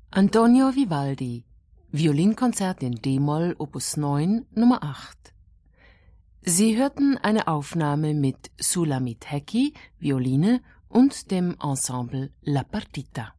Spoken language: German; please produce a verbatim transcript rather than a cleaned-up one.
Antonio Vivaldi, Violinkonzert in d-Moll, Opus neun, Nummer acht. Sie hörten eine Aufnahme mit Sulamit Häcki, Violine und dem Ensemble La Partita.